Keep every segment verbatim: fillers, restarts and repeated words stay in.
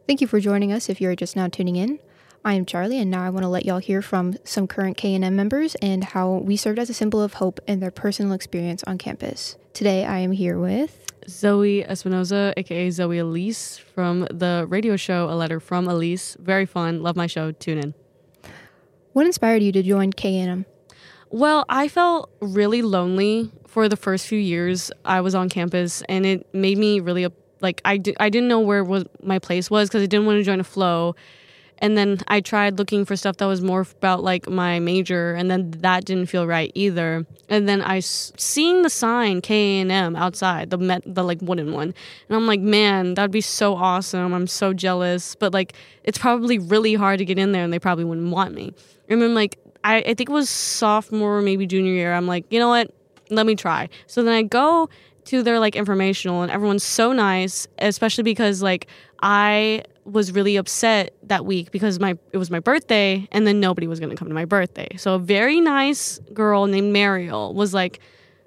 Thank you for joining us if you're just now tuning in. I am Charlie, and now I want to let y'all hear from some current K and M members and how we served as a symbol of hope in their personal experience on campus. Today, I am here with Zoe Espinoza, aka Zoe Elise, from the radio show A Letter from Elise. Very fun. Love my show. Tune in. What inspired you to join K and M? Well, I felt really lonely for the first few years I was on campus, and it made me really, like, I, di- I didn't know where was my place was because I didn't want to join a flow. And then I tried looking for stuff that was more about, like, my major, and then that didn't feel right either. And then I s- seeing the sign K and M outside, the met, the like wooden one, and I'm like, man, that'd be so awesome. I'm so jealous, but like it's probably really hard to get in there, and they probably wouldn't want me. And then like I, I think it was sophomore, maybe junior year. I'm like, you know what? Let me try. So then I go to their like informational, and everyone's so nice, especially because like I was really upset that week because my it was my birthday, and then nobody was going to come to my birthday. So a very nice girl named Mariel was like,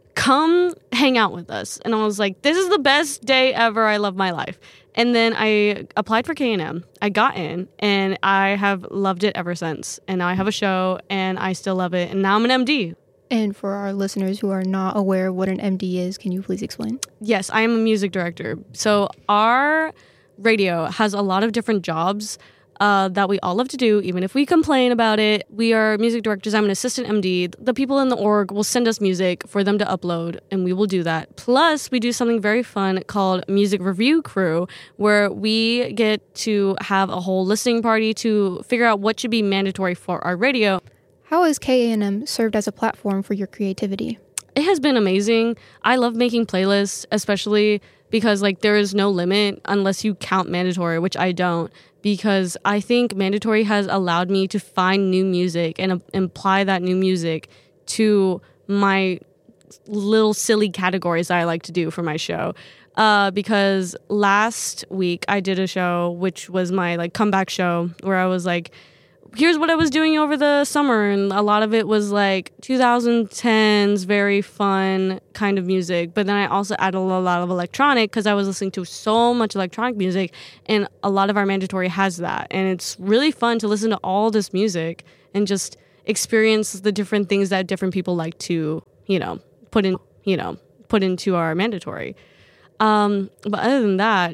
come hang out with us. And I was like, this is the best day ever. I love my life. And then I applied for K and M. I got in, and I have loved it ever since. And now I have a show, and I still love it. And now I'm an M D. And for our listeners who are not aware of what an M D is, can you please explain? Yes, I am a music director. So our radio has a lot of different jobs uh, that we all love to do, even if we complain about it. We are music directors. I'm an assistant M D. The people in the org will send us music for them to upload, and we will do that. Plus, we do something very fun called Music Review Crew, where we get to have a whole listening party to figure out what should be mandatory for our radio. How has K and M served as a platform for your creativity? It has been amazing. I love making playlists, especially because like there is no limit unless you count mandatory, which I don't, because I think mandatory has allowed me to find new music and uh, apply that new music to my little silly categories that I like to do for my show. Uh, because last week I did a show which was my like comeback show where I was like, here's what I was doing over the summer, and a lot of it was like twenty tens, very fun kind of music. But then I also added a lot of electronic because I was listening to so much electronic music, and a lot of our mandatory has that. And it's really fun to listen to all this music and just experience the different things that different people like to, you know, put in, you know, put into our mandatory. Um, but other than that,